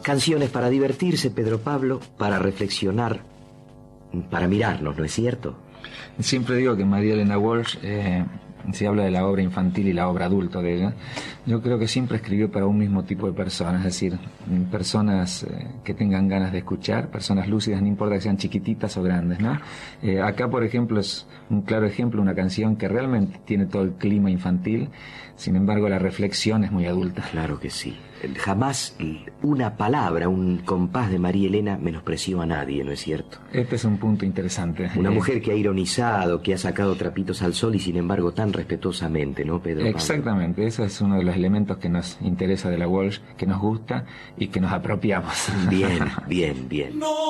Canciones para divertirse, Pedro Pablo, para reflexionar, para mirarnos, ¿no es cierto? Siempre digo que María Elena Walsh, si habla de la obra infantil y la obra adulta de ella, yo creo que siempre escribió para un mismo tipo de personas, es decir, personas que tengan ganas de escuchar, personas lúcidas, no importa que sean chiquititas o grandes, ¿no? Acá, por ejemplo, es un claro ejemplo, una canción que realmente tiene todo el clima infantil, sin embargo la reflexión es muy adulta. Claro que sí. Jamás una palabra, un compás de María Elena menospreció a nadie, ¿no es cierto? Este es un punto interesante. Una mujer que ha ironizado, que ha sacado trapitos al sol y sin embargo tan respetuosamente, ¿no, Pedro Pablo? Exactamente, ese es uno de los elementos que nos interesa de la Walsh, que nos gusta y que nos apropiamos. Bien, bien, bien.